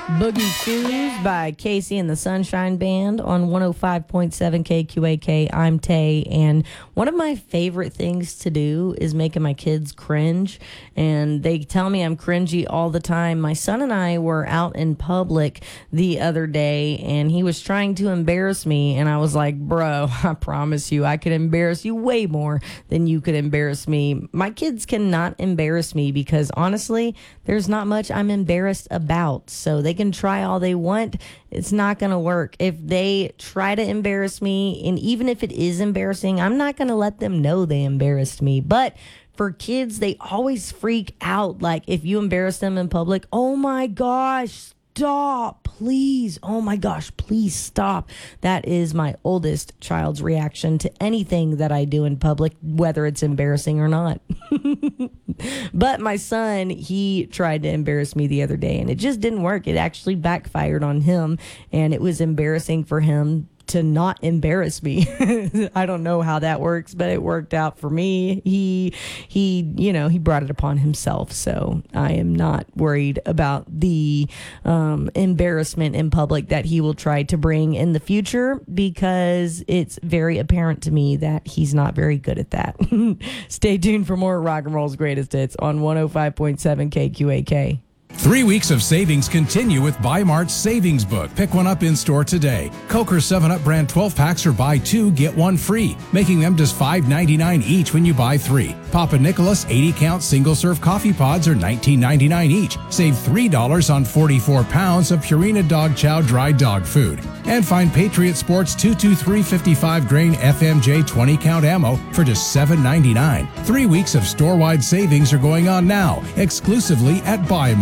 Boogie Shoes by Casey and the Sunshine Band on 105.7 KQAK. I'm Tay, and one of my favorite things to do is making my kids cringe, and they tell me I'm cringy all the time. My son and I were out in public the other day, and he was trying to embarrass me, and I was like, bro, I promise you, I could embarrass you way more than you could embarrass me. My kids cannot embarrass me because, honestly, there's not much I'm embarrassed about, so they can try all they want. It's not going to work. If they try to embarrass me, and even if it is embarrassing, I'm not going to let them know they embarrassed me. But for kids, they always freak out. Like if you embarrass them in public, oh my gosh, stop, please. Oh my gosh, please stop. That is my oldest child's reaction to anything that I do in public, whether it's embarrassing or not. But my son, he tried to embarrass me the other day, and it just didn't work. It actually backfired on him, and it was embarrassing for him to not embarrass me. I don't know how that works, but it worked out for me. He brought it upon himself. So I am not worried about the embarrassment in public that he will try to bring in the future, because it's very apparent to me that he's not very good at that. Stay tuned for more Rock and Roll's Greatest Hits on 105.7 KQAK. 3 weeks of savings continue with Buy Mart's Savings Book. Pick one up in-store today. Coke or 7-Up brand 12-packs or buy 2, get 1 free, making them just $5.99 each when you buy 3. Papa Nicholas 80-count single-serve coffee pods are $19.99 each. Save $3 on 44 pounds of Purina Dog Chow dry dog food. And find Patriot Sports 223 55-grain FMJ 20-count ammo for just $7.99. 3 weeks of store-wide savings are going on now, exclusively at Buy Mart.